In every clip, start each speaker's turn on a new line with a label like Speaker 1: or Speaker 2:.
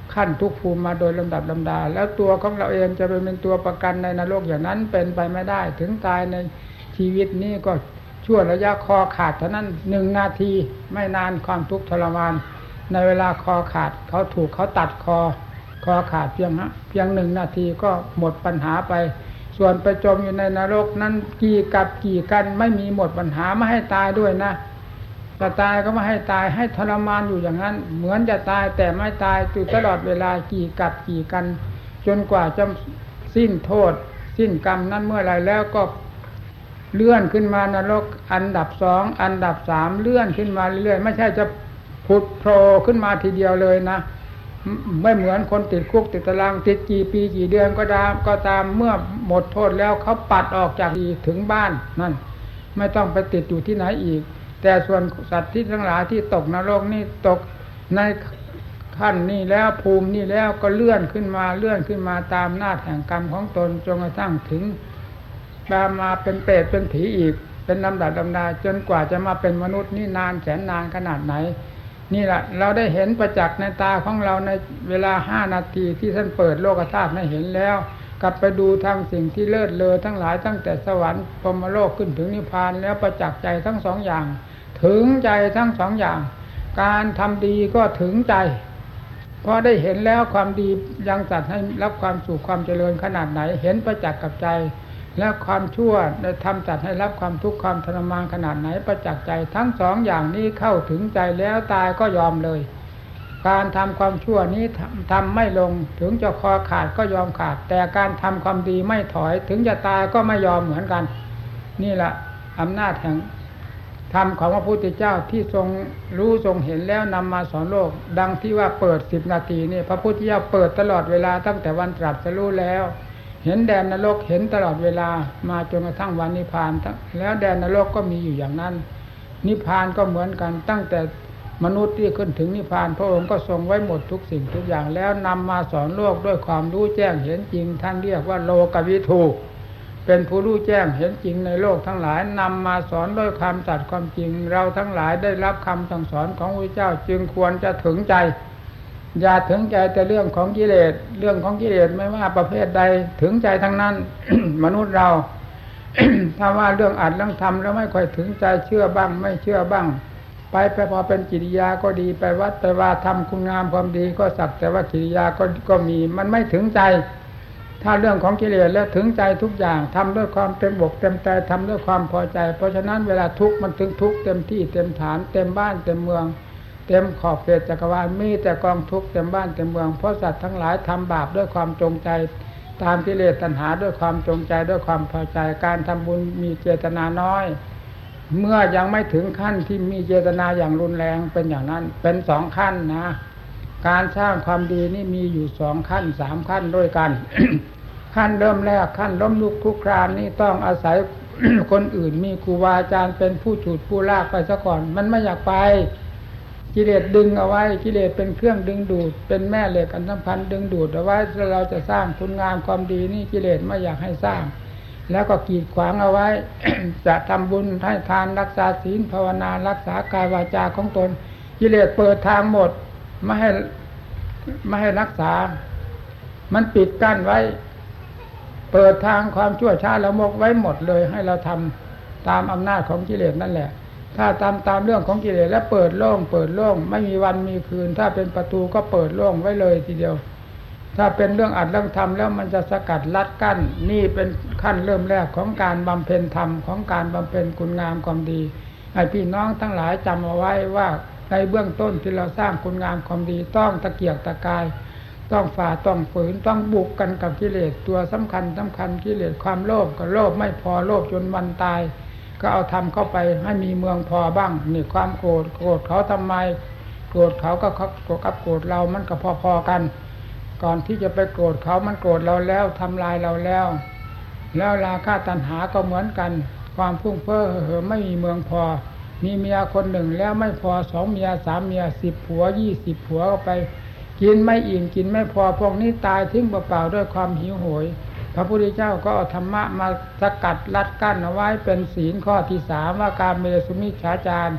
Speaker 1: ขั้นทุกภูมิมาโดยลำดับลำดาแล้วตัวของเราเองจะเป็นตัวประกันในนรกอย่างนั้นเป็นไปไม่ได้ถึงตายในชีวิตนี้ก็ชั่วระยะคอขาดเท่านั้น1 นาทีไม่นานความทุกข์ทรมานในเวลาคอขาดเขาตัดคอขาดเพียง1 นาทีก็หมดปัญหาไปส่วนไปจมอยู่ในนรกนั้นกี่กับกี่กันไม่มีหมดปัญหาไม่ให้ตายด้วยนะจะตายก็ไม่ให้ตายให้ทรมานอยู่อย่างนั้นเหมือนจะตายแต่ไม่ตายอยู่ตลอดเวลากี่กับกี่กันจนกว่าจะสิ้นโทษสิ้นกรรมนั้นเมื่อไรแล้วก็เลื่อนขึ้นมานรกอันดับ2อันดับ3เลื่อนขึ้นมาเรื่อยๆไม่ใช่จะผุดโผล่ขึ้นมาทีเดียวเลยนะไม่เหมือนคนติดคุกติดตารางติดกี่ปีกี่เดือนก็ตามเมื่อหมดโทษแล้วเขาปัดออกจากถึงบ้านนั่นไม่ต้องไปติดอยู่ที่ไหนอีกแต่ส่วนสัตว์ที่ทั้งหลายที่ตกนรกนี่ตกในขั้นนี้แล้วภูมินี่แล้วก็เลื่อนขึ้นมาตามหน้าแห่งกรรมของตนจนกระทั่งถึงมาเป็นเปรตเป็นผีอีกเป็นลำดับลำดาจนกว่าจะมาเป็นมนุษย์นี่นานแสนนานขนาดไหนนี่แหละเราได้เห็นประจักษ์ในตาของเราในเวลา5 นาทีที่ท่านเปิดโลกธาตุให้เห็นแล้วกลับไปดูทางสิ่งที่เลิศเลอทั้งหลายตั้งแต่สวรรค์พรหมโลกขึ้นถึงนิพพานแล้วประจักษ์ใจทั้ง2 อย่างถึงใจทั้ง2 อย่างการทำดีก็ถึงใจเพราะได้เห็นแล้วความดียังจัดให้รับความสุขความเจริญขนาดไหนเห็นประจักษ์กับใจและความชั่วได้ทำจัดให้รับความทุกข์ความทรมานขนาดไหนประจักษ์ใจทั้ง2 อย่างนี้เข้าถึงใจแล้วตายก็ยอมเลยการทำความชั่วนี้ทำไม่ลงถึงจะคอขาดก็ยอมขาดแต่การทำความดีไม่ถอยถึงจะตายก็ไม่ยอมเหมือนกันนี่แหละอำนาจแห่งธรรมของพระพุทธเจ้าที่ทรงรู้ทรงเห็นแล้วนำมาสอนโลกดังที่ว่าเปิด10 นาทีนี่พระพุทธเจ้าเปิดตลอดเวลาตั้งแต่วันตรัสรู้แล้วเห็นแดนนรกเห็นตลอดเวลามาจนกระทั่งวันนิพพานแล้วแดนนรกก็มีอยู่อย่างนั้นนิพพานก็เหมือนกันตั้งแต่มนุษย์ที่ขึ้นถึงนิพพานพระองค์ก็ทรงไว้หมดทุกสิ่งทุกอย่างแล้วนำมาสอนโลกด้วยความรู้แจ้งเห็นจริงท่านเรียกว่าโลกวิทูเป็นผู้รู้แจ้งเห็นจริงในโลกทั้งหลายนำมาสอนด้วยความสัตย์ความจริงเราทั้งหลายได้รับคำสั่งสอนของพระเจ้าจึงควรจะถึงใจอย่าถึงใจแต่เรื่องของกิเลสไม่ว่าประเภทใดถึงใจทั้งนั้น มนุษย์เรา ถ้าว่าเรื่องอัดเรื่องทำแล้วไม่ค่อยถึงใจเชื่อบ้างไม่เชื่อบ้างไปพอเป็นกิริยาก็ดีไปวัดไปว่าทำคุณงามความดีก็สักแต่ว่ากิริยาก็มีมันไม่ถึงใจถ้าเรื่องของกิเลสแล้วถึงใจทุกอย่างทำด้วยความเต็มอกเต็มใจทำด้วยความพอใจเพราะฉะนั้นเวลาทุกข์มันถึงทุกข์เต็มที่เต็มฐานเต็มบ้านเต็มเมืองเต็มขอบเขตจักรวาลมีแต่กองทุกข์เต็มบ้านเต็มเมืองเพราะสัตว์ทั้งหลายทำบาปด้วยความจงใจตามกิเลสตัณหาด้วยความจงใจด้วยความพอใจการทำบุญมีเจตนาน้อยเมื่อยังไม่ถึงขั้นที่มีเจตนาอย่างรุนแรงเป็นอย่างนั้นเป็น2 ขั้นนะการสร้างความดีนี่มีอยู่2 ขั้น3 ขั้นด้วยกัน ขั้นเริ่มแรกขั้นล้มลุกคลุกคลานนี่ต้องอาศัย คนอื่นมีครูบาอาจารย์เป็นผู้ฉุดผู้ลากไปซะก่อนมันไม่อยากไปกิเลสดึงเอาไว้กิเลสเป็นเครื่องดึงดูดเป็นแม่เหล็กอันสำคัญดึงดูดเอาไว้ถ้าเราจะสร้างคุณงามความดีนี่กิเลสไม่อยากให้สร้างแล้วก็กีดขวางเอาไว้ จะทำบุญให้ทานรักษาศีลภาวนารักษากายวาจาของตนกิเลสเปิดทางหมดไม่ให้รักษามันปิดกั้นไว้เปิดทางความชั่วช้าละมกไว้หมดเลยให้เราทำตามอำนาจของกิเลสนั่นแหละถ้าตามเรื่องของกิเลสแล้วเปิดโล่งไม่มีวันมีคืนถ้าเป็นประตูก็เปิดโล่งไว้เลยทีเดียวถ้าเป็นเรื่องอัดเรื่องทำแล้วมันจะสกัดลัดกั้นนี่เป็นขั้นเริ่มแรกของการบำเพ็ญธรรมของการบำเพ็ญคุณงามความดีให้พี่น้องทั้งหลายจำเอาไว้ว่าในเบื้องต้นที่เราสร้างคุณงามความดีต้องตะเกียกตะกายต้องฝ่าต้องฝืนต้องบุกกันกับกิเลสตัวสำคัญกิเลสความโลภก็โลภไม่พอโลภจนวันตายก็เอาทำเข้าไปให้มีเมืองพอบ้างนี่ความโกรธเขาทำไมโกรธเขาก็กับโกรธเรามันก็พอกันก่อนที่จะไปโกรธเขามันโกรธเราแล้วทำลายเราแล้วราคะตัณหาก็เหมือนกันความฟุ้งเฟ้อเห่อไม่มีเมืองพอมีเมียคนหนึ่งแล้วไม่พอ2 เมีย3 เมีย10 ผัว20 ผัวก็ไปกินไม่อิ่มกินไม่พอพวกนี้ตายทิ้งเปล่าๆด้วยความหิวโหยพระพุทธเจ้าก็เอาธรรมะมาสกัดลัดกั้นเอาไว้เป็นศีลข้อที่3ว่าการเมสุมิจฉาจาร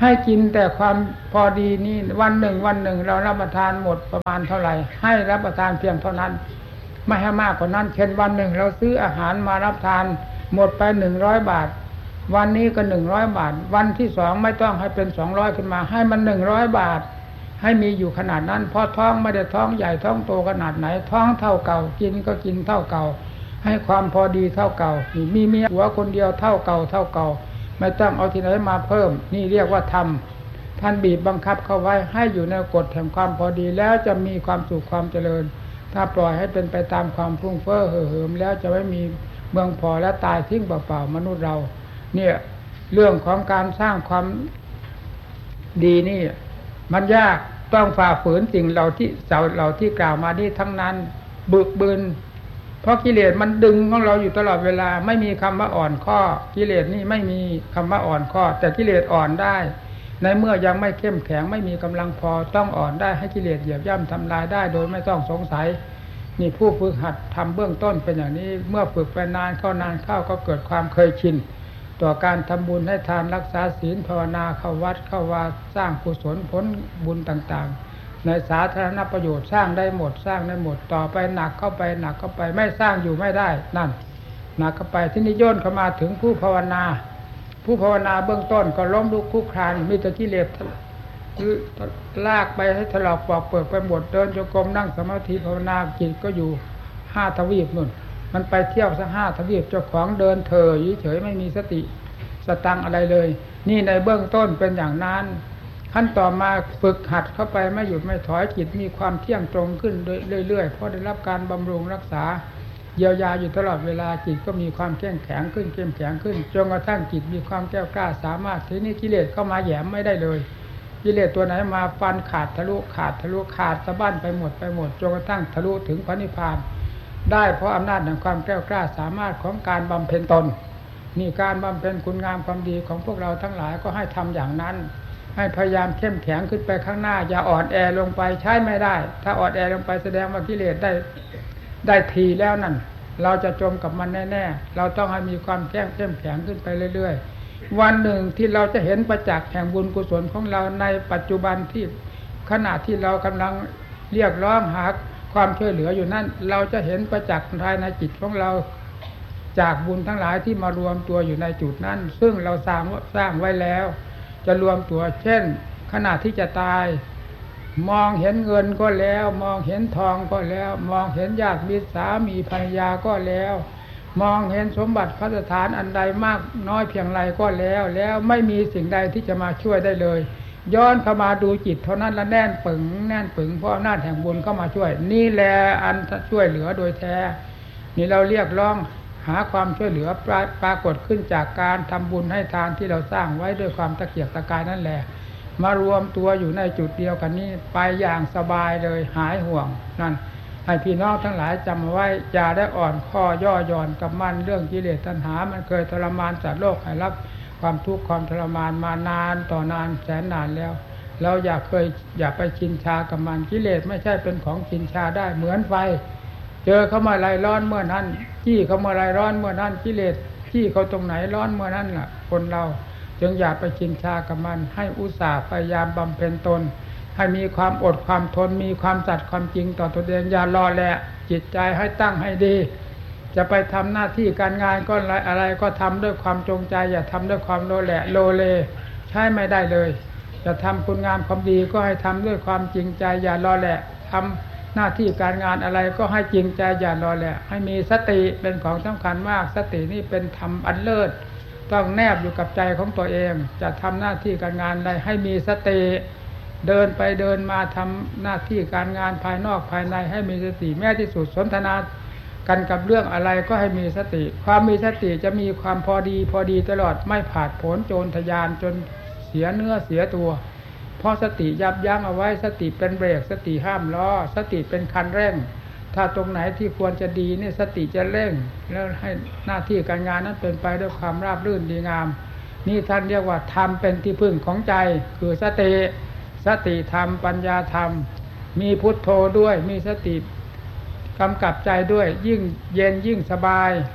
Speaker 1: ให้กินแต่ความพอดีนี่วันหนึ่งเรารับประทานหมดประมาณเท่าไหร่ให้รับประทานเพียงเท่านั้นไม่ให้มากกว่านั้นเช่นวันหนึ่งเราซื้ออาหารมารับทานหมดไป100 บาทวันนี้ก็100 บาทวันที่2ไม่ต้องให้เป็น200ขึ้นมาให้มัน100 บาทให้มีอยู่ขนาดนั้นเพราะท้องไม่ได้ท้องใหญ่ท้องโตขนาดไหนท้องเท่าเก่ากินก็กินเท่าเก่าให้ความพอดีเท่าเก่ามีเมียหัวคนเดียวเท่าเก่าไม่ต้องเอาที่ไหนมาเพิ่มนี่เรียกว่าธรรมท่านบีบบังคับเข้าไว้ให้อยู่ในกฎแห่งความพอดีแล้วจะมีความสุขความเจริญถ้าปล่อยให้เป็นไปตามความฟุ้งเฟ้อเห่อเหิมแล้วจะไม่มีเมืองพอและตายทิ้งเปล่าๆมนุษย์เราเนี่ยเรื่องของการสร้างความดีนี่มันยากต้องฝ่าฝืนสิ่งเราที่กล่าวมานี้ทั้งนั้นบึกบึนเพราะกิเลสมันดึงของเราอยู่ตลอดเวลาไม่มีคำว่าอ่อนข้อกิเลสนี่ไม่มีคำว่าอ่อนข้อแต่กิเลสอ่อนได้ในเมื่อยังไม่เข้มแข็งไม่มีกำลังพอต้องอ่อนได้ให้กิเลสเหยียบย่ำทำลายได้โดยไม่ต้องสงสัยนี่ผู้ฝึกหัดทำเบื้องต้นเป็นอย่างนี้เมื่อฝึกไปนานเข้าก็เกิดความเคยชินต่อการทำบุญให้ทานรักษาศีลภาวนาเข้าวัดเข้าวาสร้างกุศลผลบุญต่างๆในสาธารณประโยชน์สร้างได้หมดต่อไปหนักเข้าไปไม่สร้างอยู่ไม่ได้นั่นหนักเข้าไปที่นิยมเข้ามาถึงผู้ภาวนาเบื้องต้นก็ล้มลุกคลุกคลานมีแต่กิเลสลากไปให้ถลอกปอกเปิดไปหมดเดินจงกรมนั่งสมาธิภาวนาจิตก็อยู่5 ทวีปนู่นมันไปเที่ยวซะ5 ทวีปเจ้าของเดินเถยเฉยไม่มีสติสตังอะไรเลยนี่ในเบื้องต้นเป็นอย่างนั้นขั้นต่อมาฝึกหัดเข้าไปไม่หยุดไม่ถอยจิตมีความเที่ยงตรงขึ้นเรื่อยๆเพราะได้รับการบำรุงรักษาเยียวยาอยู่ตลอดเวลาจิตก็มีความเข้มแข็งขึ้นจนกระทั่งจิตมีความแก้วกล้าสามารถทีนี้กิเลสเข้ามาแหยมไม่ได้เลยกิเลสตัวไหนมาฟันขาดทะลุขาดสะบั้นไปหมดจนกระทั่งทะลุถึงพระนิพพานได้เพราะอำนาจแห่งความแก้วกล้าสามารถของการบำเพ็ญตนนี่การบำเพ็ญคุณงามความดีของพวกเราทั้งหลายก็ให้ทำอย่างนั้นให้พยายามเข้มแข็งขึ้นไปข้างหน้าอย่าอ่อนแอลงไปใช้ไม่ได้ถ้าอ่อนแอลงไปแสดงว่ากิเลสได้ทีแล้วนั่นเราจะจมกับมันแน่ๆเราต้องให้มีความเข้มแข็งขึ้นไปเรื่อยๆวันหนึ่งที่เราจะเห็นประจักษ์แห่งบุญกุศลของเราในปัจจุบันที่ขณะที่เรากำลังเรียกร้องหาความช่วยเหลืออยู่นั่นเราจะเห็นประจักษ์ภายในจิตของเราจากบุญทั้งหลายที่มารวมตัวอยู่ในจุดนั้นซึ่งเราสร้างไว้แล้วจะรวมตัวเช่นขณะที่จะตายมองเห็นเงินก็แล้วมองเห็นทองก็แล้วมองเห็นญาติมิตรสามีภรรยาก็แล้วมองเห็นสมบัติพัสถานอันใดมากน้อยเพียงไรก็แล้วไม่มีสิ่งใดที่จะมาช่วยได้เลยย้อนเข้ามาดูจิตเท่านั้นละแน่นปึงเพราะอำนาจแห่งบุญเข้ามาช่วยนี่แหละอันช่วยเหลือโดยแท้นี่เราเรียกร้องหาความช่วยเหลือปรากฏขึ้นจากการทำบุญให้ทานที่เราสร้างไว้ด้วยความตะเกียกตะกายนั่นแหละมารวมตัวอยู่ในจุดเดียวกันนี้ไปอย่างสบายเลยหายห่วงนั่นให้พี่น้องทั้งหลายจำไว้อย่าได้อ่อนข้อย่อหย่อนกับมันเรื่องกิเลสตัณหามันเคยทรมานสัตว์โลกให้รับความทุกข์ความทรมานมานานต่อนานแสนนานแล้วเราอย่าไปชินชากับมันกิเลสไม่ใช่เป็นของชินชาได้เหมือนไฟเจอเขามาไรร้อนเมื่อนั้นจี้เขามาไรร้อนเมื่อนั้นกิเลสจี้เขาตรงไหนร้อนเมื่อนั้นล่ะคนเราจึงอย่าไปชินชากับมันให้อุตส่าห์พยายามบำเพ็ญตนให้มีความอดความทนมีความสัตย์ความจริงต่อตัวเองอย่ารอแหละจิตใจให้ตั้งให้ดีจะไปทำหน้าที่การงานก็อะไรก็ทำด้วยความจงใจอย่าทำด้วยความโลเลใช้ไม่ได้เลยจะทำคุณงามความดีก็ให้ทำด้วยความจริงใจอย่ารอแหละทำหน้าที่การงานอะไรก็ให้จริงใจอย่ารอแหละให้มีสติเป็นของสำคัญมากสตินี่เป็นธรรมอันเลิศต้องแนบอยู่กับใจของตัวเองจะทำหน้าที่การงานใดให้มีสติเดินไปเดินมาทำหน้าที่การงานภายนอกภายในให้มีสติแม้ที่สุดสนทนากันกับเรื่องอะไรก็ให้มีสติความมีสติจะมีความพอดีตลอดไม่ผาดโผนโจรทะยานจนเสียเนื้อเสียตัวเพราะสติยับยั้งเอาไว้สติเป็นเบรกสติห้ามล้อสติเป็นคันเร่งถ้าตรงไหนที่ควรจะดีนี่สติจะเร่งแล้วให้หน้าที่การงานนั้นเป็นไปด้วยความราบรื่นดีงามนี่ท่านเรียกว่าธรรมเป็นที่พึ่งของใจคือสติธรรมปัญญาธรรมมีพุทโธด้วยมีสติกำกับใจด้วยยิ่งเย็นยิ่งสบาย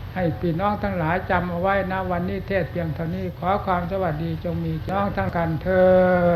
Speaker 1: ให้พี่น้องทั้งหลายจำเอาไว้นะวันนี้เทศเพียงเท่านี้ขอความสวัสดีจงมีน้องทั้งกันเทอญ